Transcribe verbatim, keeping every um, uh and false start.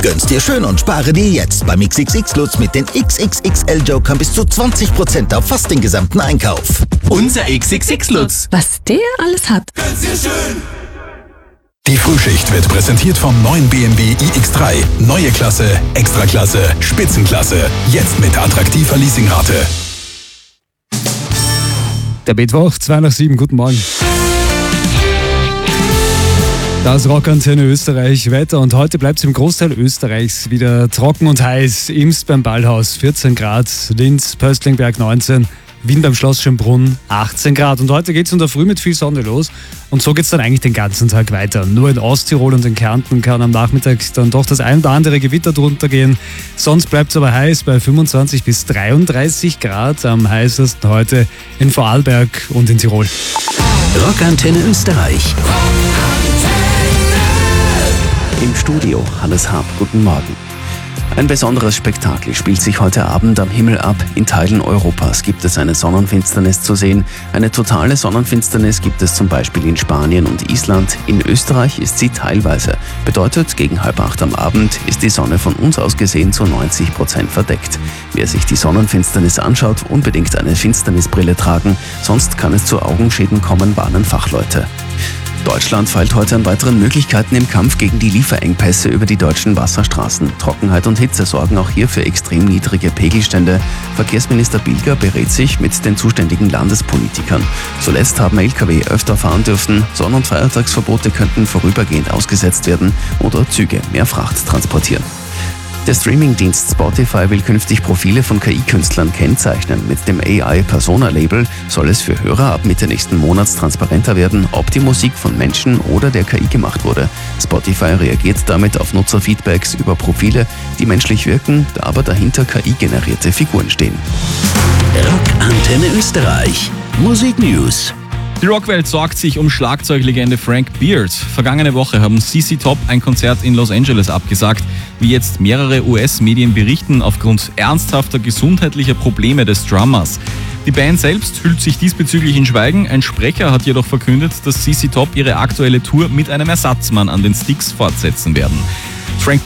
Gönn's dir schön und spare dir jetzt beim X X X-Lutz mit den X X X L-Jokern bis zu zwanzig Prozent auf fast den gesamten Einkauf. Unser X X X-Lutz. Was der alles hat. Gönn's dir schön. Die Frühschicht wird präsentiert vom neuen B M W i X drei. Neue Klasse, Extraklasse, Spitzenklasse. Jetzt mit attraktiver Leasingrate. Der Mittwoch, zwei nach sieben, guten Morgen. Das Rockantenne Österreich Wetter und heute bleibt es im Großteil Österreichs wieder trocken und heiß. Imst beim Ballhaus vierzehn Grad, Linz, Pöstlingberg neunzehn, Wien beim Schloss Schönbrunn achtzehn Grad. Und heute geht es in der Früh mit viel Sonne los und so geht es dann eigentlich den ganzen Tag weiter. Nur in Osttirol und in Kärnten kann am Nachmittag dann doch das ein oder andere Gewitter drunter gehen. Sonst bleibt es aber heiß bei fünfundzwanzig bis dreiunddreißig Grad. Am heißesten heute in Vorarlberg und in Tirol. Rockantenne Österreich. Im Studio Hannes Hab, guten Morgen. Ein besonderes Spektakel spielt sich heute Abend am Himmel ab. In Teilen Europas gibt es eine Sonnenfinsternis zu sehen. Eine totale Sonnenfinsternis gibt es zum Beispiel in Spanien und Island. In Österreich ist sie teilweise. Bedeutet, gegen halb acht am Abend ist die Sonne von uns aus gesehen zu neunzig Prozent verdeckt. Wer sich die Sonnenfinsternis anschaut, unbedingt eine Finsternisbrille tragen, sonst kann es zu Augenschäden kommen, warnen Fachleute. Deutschland feilt heute an weiteren Möglichkeiten im Kampf gegen die Lieferengpässe über die deutschen Wasserstraßen. Trockenheit und Hitze sorgen auch hier für extrem niedrige Pegelstände. Verkehrsminister Bilger berät sich mit den zuständigen Landespolitikern. Zuletzt haben L K W öfter fahren dürfen. Sonn- und Feiertagsverbote könnten vorübergehend ausgesetzt werden oder Züge mehr Fracht transportieren. Der Streamingdienst Spotify will künftig Profile von K I-Künstlern kennzeichnen. Mit dem A I-Persona-Label soll es für Hörer ab Mitte nächsten Monats transparenter werden, ob die Musik von Menschen oder der K I gemacht wurde. Spotify reagiert damit auf Nutzerfeedbacks über Profile, die menschlich wirken, da aber dahinter K I-generierte Figuren stehen. Rockantenne Österreich. Musik News. Die Rockwelt sorgt sich um Schlagzeuglegende Frank Beard. Vergangene Woche haben C C Top ein Konzert in Los Angeles abgesagt. Wie jetzt mehrere U S-Medien berichten, aufgrund ernsthafter gesundheitlicher Probleme des Drummers. Die Band selbst hüllt sich diesbezüglich in Schweigen. Ein Sprecher hat jedoch verkündet, dass C C Top ihre aktuelle Tour mit einem Ersatzmann an den Sticks fortsetzen werden. Frank